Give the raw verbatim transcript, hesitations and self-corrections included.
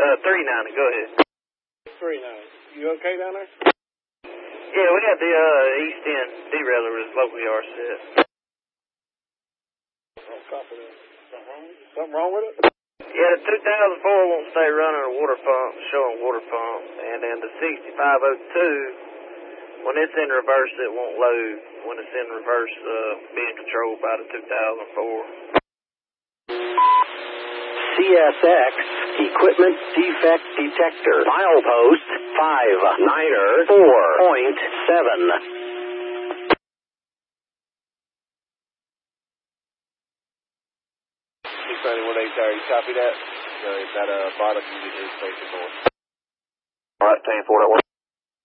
Uh, three ninety, go ahead. three ninety. You okay down there? Yeah, we got the uh, East End derailleur with local yard set. Oh, copy that. Something wrong? Something wrong with it? Yeah, the two thousand four won't stay running a water pump, showing water pump. And then the sixty-five oh two, when it's in reverse, it won't load. When it's in reverse, uh, being controlled by the two thousand four. C S X Equipment Defect Detector. Milepost five niner four point seven. six ninety-one eight thirty, copy that. Uh, that uh, bottom unit is facing north. All right, ten four, that works.